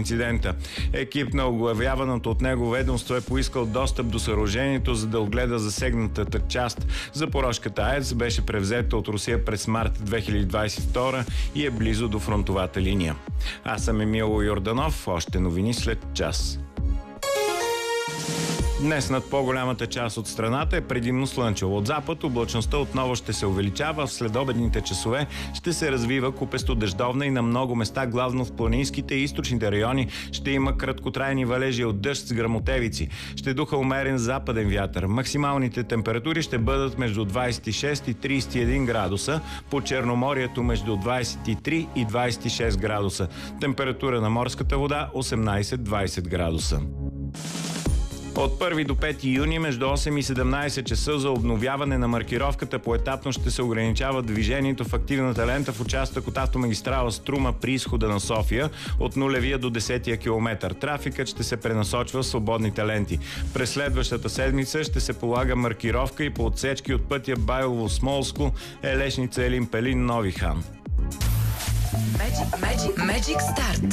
инцидента. Екип на оглавяваното от него ведомство е поискал достъп до съоръжението, за да огледа засегнатата част. Запорожката АЕЦ беше превзета от Русия през март 2022 и е близо до фронтовата линия. Аз съм Емил Йорданов. Още новини след час. Днес над по-голямата част от страната е предимно слънчево. От запад облачността отново ще се увеличава, в следобедните часове ще се развива купесто дъждовна и на много места, главно в планинските и източните райони, ще има краткотрайни валежи от дъжд с гръмотевици. Ще духа умерен западен вятър. Максималните температури ще бъдат между 26 и 31 градуса, по Черноморието между 23 и 26 градуса. Температура на морската вода 18-20 градуса. От 1 до 5 юни между 8 и 17 часа за обновяване на маркировката поетапно ще се ограничава движението в активната лента в участък от автомагистрала Струма при изхода на София от 0 до 10 километър. Трафикът ще се пренасочва в свободните ленти. През следващата седмица ще се полага маркировка и по отсечки от пътя Байлово-Смолско, Елешница, Елин Пелин, Нови хан. Magic Start.